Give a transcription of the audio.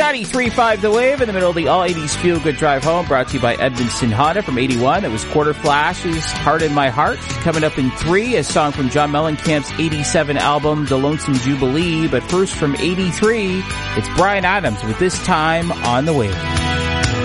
93.5 The Wave in the middle of the All-80s Feel Good Drive Home, brought to you by Edmondson Honda from 81. That was Quarter Flash's Heart in My Heart. Coming up in 3, a song from John Mellencamp's 87 album, The Lonesome Jubilee. But first from 83, it's Bryan Adams with This Time on the Wave.